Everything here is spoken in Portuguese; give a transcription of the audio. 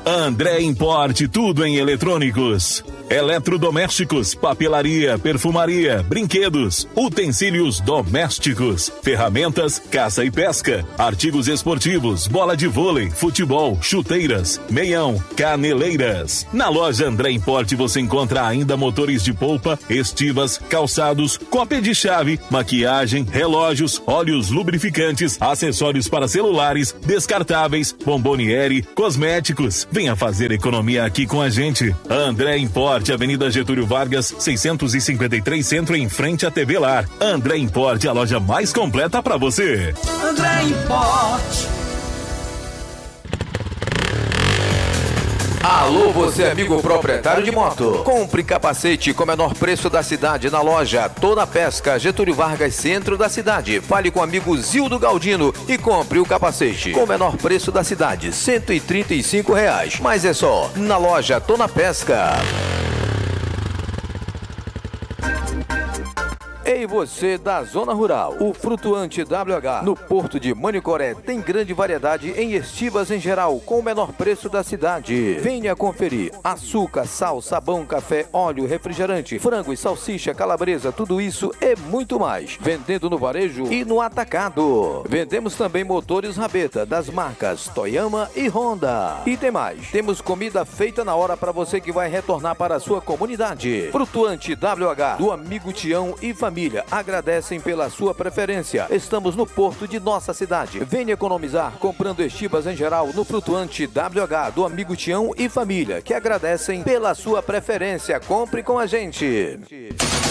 André Importe, tudo em eletrônicos, eletrodomésticos, papelaria, perfumaria, brinquedos, utensílios domésticos, ferramentas, caça e pesca, artigos esportivos, bola de vôlei, futebol, chuteiras, meião, caneleiras. Na loja André Importe você encontra ainda motores de polpa, estivas, calçados, cópia de chave, maquiagem, relógios, óleos lubrificantes, acessórios para celulares, descartáveis, bomboniere, cosméticos. Venha fazer economia aqui com a gente. André Importe, Avenida Getúlio Vargas, 653 Centro, em frente à TV Lar. André Importe, a loja mais completa para você. André Importe. Alô, você amigo proprietário de moto. Compre capacete com o menor preço da cidade na loja Toda Pesca, Getúlio Vargas, centro da cidade. Fale com o amigo Zildo Galdino e compre o capacete com o menor preço da cidade, R$135. Mas é só na loja Toda Pesca. Ei, você da zona rural, o Frutuante WH no Porto de Manicoré tem grande variedade em estivas em geral, com o menor preço da cidade. Venha conferir: açúcar, sal, sabão, café, óleo, refrigerante, frango e salsicha, calabresa, tudo isso e muito mais. Vendendo no varejo e no atacado. Vendemos também motores rabeta das marcas Toyama e Honda. E tem mais, temos comida feita na hora para você que vai retornar para a sua comunidade. Frutuante WH do amigo Tião e família agradecem pela sua preferência. Estamos no porto de nossa cidade. Venha economizar comprando estivas em geral no Frutuante WH do amigo Tião e família, que agradecem pela sua preferência. Compre com a gente.